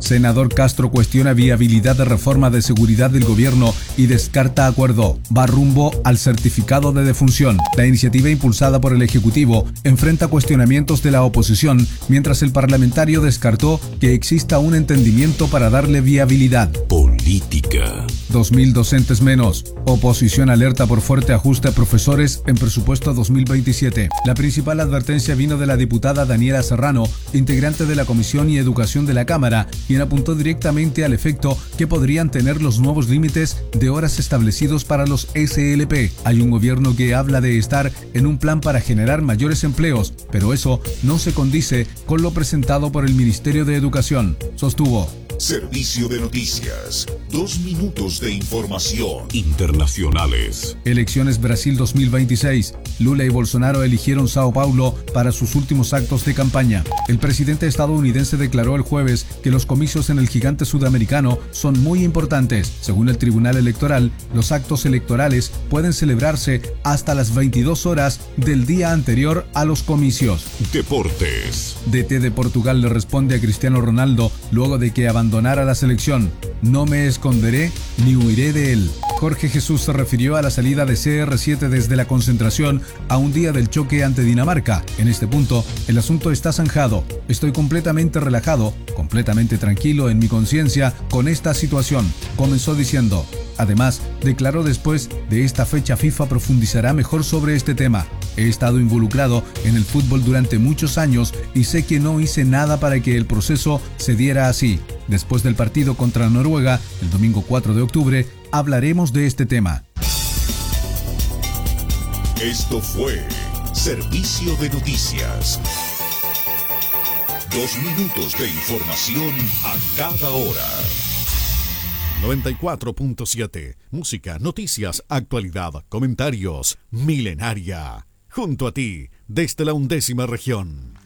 Senador Castro cuestiona viabilidad de reforma de seguridad del gobierno y descarta acuerdo. Va rumbo al certificado de defunción. La iniciativa impulsada por el Ejecutivo enfrenta cuestionamientos de la oposición, mientras el parlamentario descartó que exista un entendimiento para darle viabilidad. Política. 2.000 docentes menos. Oposición alerta por fuerte ajuste a profesores en presupuesto 2027. La principal advertencia vino de la diputada Daniela Serrano, integrante de la Comisión y Educación de la Cámara, quien apuntó directamente al efecto que podrían tener los nuevos límites de horas establecidos para los SLP. Hay un gobierno que habla de estar en un plan para generar mayores empleos, pero eso no se condice con lo presentado por el Ministerio de Educación, sostuvo. Servicio de noticias. 2 minutos de información. Internacionales. Elecciones Brasil 2026. Lula y Bolsonaro eligieron Sao Paulo para sus últimos actos de campaña. El presidente estadounidense declaró el jueves que los comicios en el gigante sudamericano son muy importantes. Según el Tribunal Electoral, los actos electorales pueden celebrarse hasta las 22 horas del día anterior a los comicios. Deportes. DT de Portugal le responde a Cristiano Ronaldo luego de que abandonara la selección. No me esconderé ni huiré de él. Jorge Jesús se refirió a la salida de CR7 desde la concentración a un día del choque ante Dinamarca. En este punto, el asunto está zanjado. Estoy completamente relajado, completamente tranquilo en mi conciencia con esta situación, comenzó diciendo. Además, declaró después de esta fecha FIFA profundizará mejor sobre este tema. He estado involucrado en el fútbol durante muchos años y sé que no hice nada para que el proceso se diera así. Después del partido contra Noruega, el domingo 4 de octubre, hablaremos de este tema. Esto fue Servicio de Noticias. 2 minutos de información a cada hora. 94.7. Música, noticias, actualidad, comentarios. Milenaria. Junto a ti, desde la 11ª región.